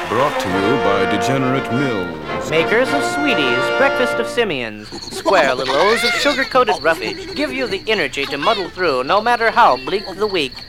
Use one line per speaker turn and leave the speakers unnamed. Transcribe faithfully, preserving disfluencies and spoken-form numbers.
Brought to you by Degenerate Mills.
Makers of Sweeties, Breakfast of Simians. Square little O's of sugar-coated roughage give you the energy to muddle through no matter how bleak the week.